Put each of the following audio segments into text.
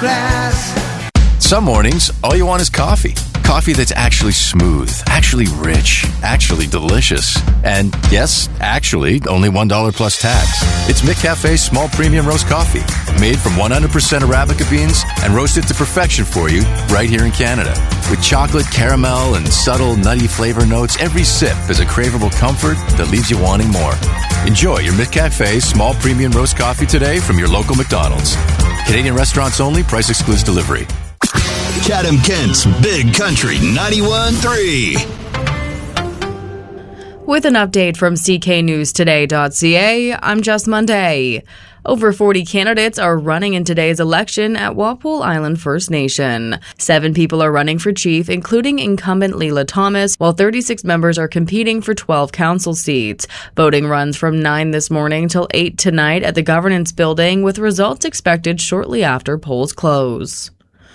glass. Some mornings, all you want is coffee. Coffee that's actually smooth, actually rich, actually delicious. And yes, actually, only $1 plus tax. It's McCafe's small premium roast coffee, made from 100% Arabica beans and roasted to perfection for you right here in Canada. With chocolate, caramel, and subtle nutty flavor notes, every sip is a craveable comfort that leaves you wanting more. Enjoy your McCafe small premium roast coffee today from your local McDonald's. Canadian restaurants only. Price excludes delivery. Chatham-Kent's Big Country 91.3. With an update from CKNewsToday.ca, I'm Jess Monday. Over 40 candidates are running in today's election at Walpole Island First Nation. 7 people are running for chief, including incumbent Leila Thomas, while 36 members are competing for 12 council seats. Voting runs from 9 this morning till 8 tonight at the Governance Building, with results expected shortly after polls close.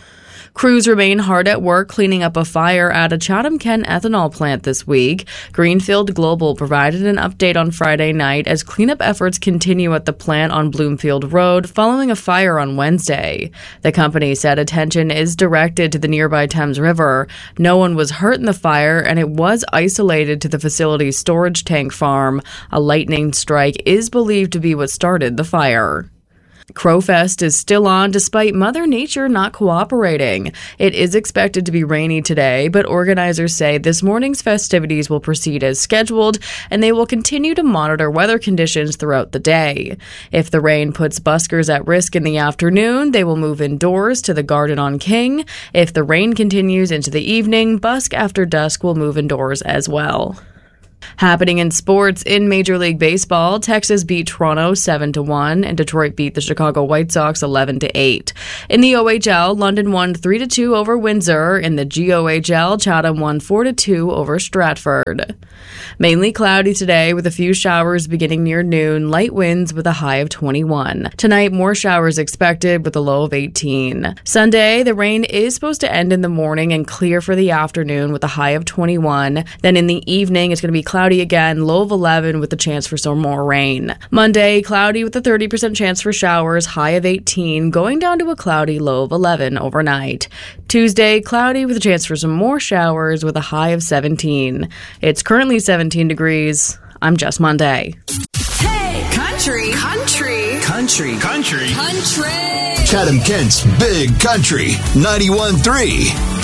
Crews remain hard at work cleaning up a fire at a Chatham-Kent ethanol plant this week. Greenfield Global provided an update on Friday night as cleanup efforts continue at the plant on Bloomfield Road following a fire on Wednesday. The company said attention is directed to the nearby Thames River. No one was hurt in the fire, and it was isolated to the facility's storage tank farm. A lightning strike is believed to be what started the fire. Crowfest is still on despite Mother Nature not cooperating. It is expected to be rainy today, but organizers say this morning's festivities will proceed as scheduled, and they will continue to monitor weather conditions throughout the day. If the rain puts buskers at risk in the afternoon, they will move indoors to the Garden on King. If the rain continues into the evening, Busk After Dusk will move indoors as well. Happening in sports, in Major League Baseball, Texas beat Toronto 7-1, and Detroit beat the Chicago White Sox 11-8. In the OHL, London won 3-2 over Windsor. In the GOHL, Chatham won 4-2 over Stratford. Mainly cloudy today with a few showers beginning near noon, light winds with a high of 21. Tonight, more showers expected with a low of 18. Sunday, the rain is supposed to end in the morning and clear for the afternoon with a high of 21. Then in the evening, it's going to be cloudy again, low of 11 with the chance for some more rain. Monday, cloudy with a 30% chance for showers, high of 18, going down to a cloudy low of 11 overnight. Tuesday, cloudy with a chance for some more showers with a high of 17. It's currently 17 degrees. I'm Jess Monday. Hey, country, country, country, country, country. Chatham-Kent's Big Country 91.3.